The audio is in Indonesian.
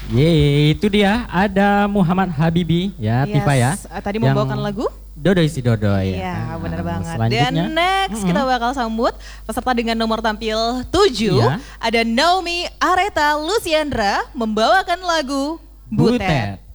Yeay, itu dia ada Muhammad Habibi ya, Yes, Tifa ya. Tadi membawakan lagu? Dodoi si Dodoi Iya, ya. benar banget. Selanjutnya, Dan next kita bakal sambut peserta dengan nomor tampil 7. Iya. Ada Naomi Areta Luciandra membawakan lagu Butet.